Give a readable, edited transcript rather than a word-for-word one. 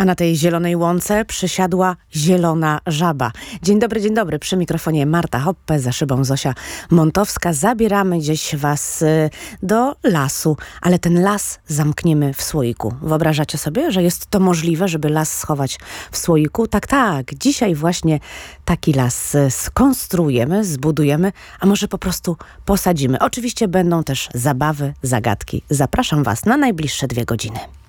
na tej zielonej łące przysiadła zielona żaba. Dzień dobry. Przy mikrofonie Marta Hoppe, za szybą Zosia Montowska. Zabieramy dziś was do lasu, ale ten las zamkniemy w słoiku. Wyobrażacie sobie, że jest to możliwe, żeby las schować w słoiku? Tak. Dzisiaj właśnie taki las skonstruujemy, zbudujemy, a może po prostu posadzimy. Oczywiście będą też zabawy, zagadki. Zapraszam was na najbliższe 2 godziny.